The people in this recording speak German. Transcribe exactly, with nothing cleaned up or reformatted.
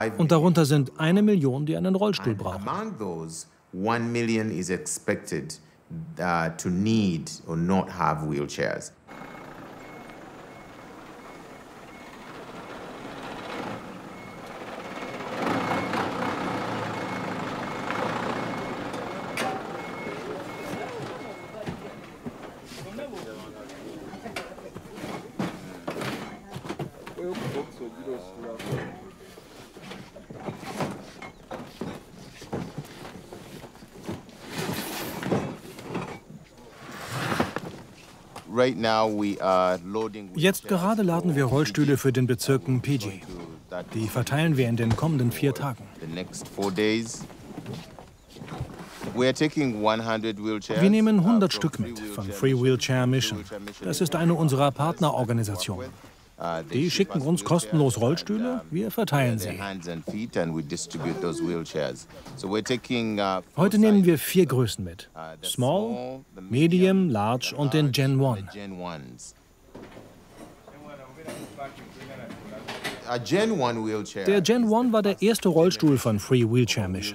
Und darunter sind eine Million, die einen Rollstuhl brauchen. Among those, one million is expected uh, to need or not have wheelchairs. Jetzt gerade laden wir Rollstühle für den Bezirk Mpigi. Die verteilen wir in den kommenden vier Tagen. Wir nehmen hundert Stück mit von Free Wheelchair Mission. Das ist eine unserer Partnerorganisationen. Die schicken uns kostenlos Rollstühle, wir verteilen sie. Heute nehmen wir vier Größen mit. Small, Medium, Large und den Gen One. Der Gen One war der erste Rollstuhl von Free Wheelchair Mission.